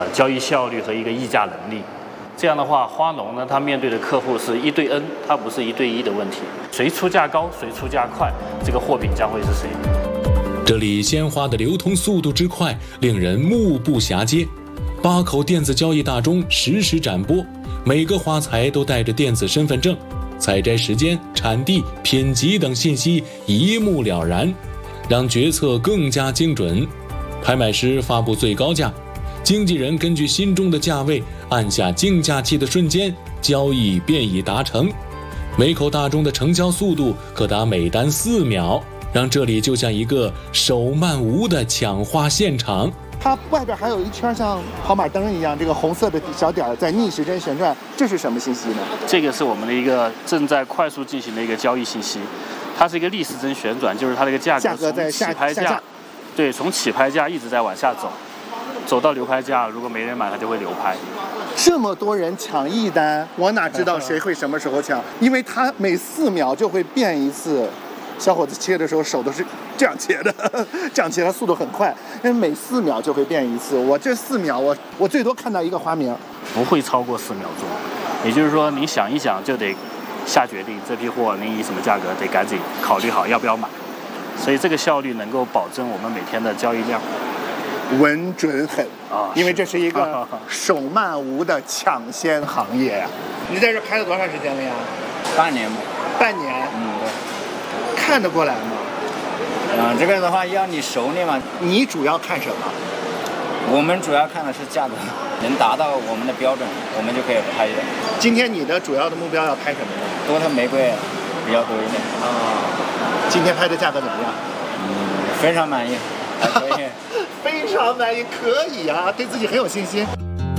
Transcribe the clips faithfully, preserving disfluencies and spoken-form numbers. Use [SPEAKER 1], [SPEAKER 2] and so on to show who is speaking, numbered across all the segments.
[SPEAKER 1] 交易效率和一个议价能力。这样的话，花农呢，他面对的客户是一对 N， 它不是一对一的问题。谁出价高，谁出价快，这个货品将会是谁。
[SPEAKER 2] 这里鲜花的流通速度之快，令人目不暇接。八口电子交易大中实时展播，每个花材都带着电子身份证，采摘时间、产地、品级等信息一目了然，让决策更加精准。拍卖师发布最高价，经纪人根据心中的价位按下竞价器的瞬间，交易便已达成。每口大钟的成交速度可达每单四秒，让这里就像一个手慢无的抢花现场。
[SPEAKER 3] 它外边还有一圈像跑马灯一样，这个红色的小点在逆时针旋转，这是什么信息呢？
[SPEAKER 1] 这个是我们的一个正在快速进行的一个交易信息，它是一个逆时针旋转，就是它的一个价格
[SPEAKER 3] 价格在
[SPEAKER 1] 从起拍价，对，从起拍价一直在往下走，走到流拍价，如果没人买，它就会流拍。
[SPEAKER 3] 这么多人抢一单，我哪知道谁会什么时候抢？因为它每四秒就会变一次。小伙子切的时候手都是这样切的，这样切它速度很快，因为每四秒就会变一次。我这四秒，我我最多看到一个花名，
[SPEAKER 1] 不会超过四秒钟。也就是说，您想一想就得下决定，这批货您以什么价格，得赶紧考虑好要不要买。所以这个效率能够保证我们每天的交易量。
[SPEAKER 3] 稳准狠
[SPEAKER 1] 啊，
[SPEAKER 3] 因为这是一个手慢无的抢先行业呀、啊。你在这拍了多长时间了呀？
[SPEAKER 4] 半年吧。
[SPEAKER 3] 半年？
[SPEAKER 4] 嗯，对。
[SPEAKER 3] 看得过来吗？
[SPEAKER 4] 嗯，这个的话要你熟练嘛。
[SPEAKER 3] 你主要看什么？
[SPEAKER 4] 我们主要看的是价格，能达到我们的标准，我们就可以拍的。
[SPEAKER 3] 今天你的主要的目标要拍什么呢？
[SPEAKER 4] 多特玫瑰比较多一点。
[SPEAKER 3] 啊，今天拍的价格怎么样？
[SPEAKER 4] 嗯，非常满意，还可以。
[SPEAKER 3] 非常满意，可以啊，对自己很有信心。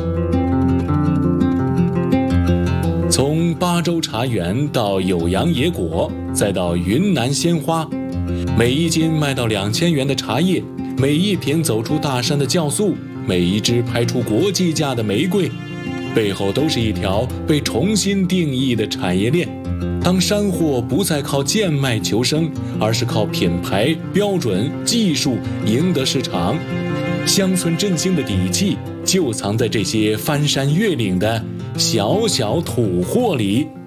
[SPEAKER 2] 从巴州茶园到酉阳野果，再到云南鲜花，每一斤卖到两千元的茶叶，每一瓶走出大山的酵素，每一支拍出国际价的玫瑰，背后都是一条被重新定义的产业链。当山货不再靠贱卖求生，而是靠品牌、标准、技术赢得市场，乡村振兴的底气就藏在这些翻山越岭的小小土货里。